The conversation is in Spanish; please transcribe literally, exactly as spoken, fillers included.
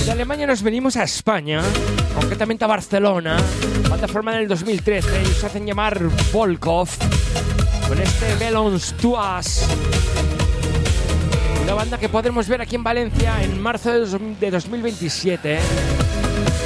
De Alemania nos venimos a España, concretamente a Barcelona, banda formada en el dos mil trece, y se hacen llamar Volkov, con este Melons to Us. Una banda que podremos ver aquí en Valencia en marzo de dos mil veintisiete.